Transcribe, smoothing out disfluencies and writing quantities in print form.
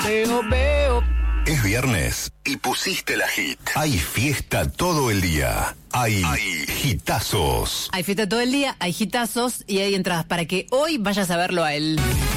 Veo. Es viernes y pusiste la hit. Hay fiesta todo el día. Hay hitazos. Hay fiesta todo el día, hay hitazos y hay entradas para que hoy vayas a verlo a él.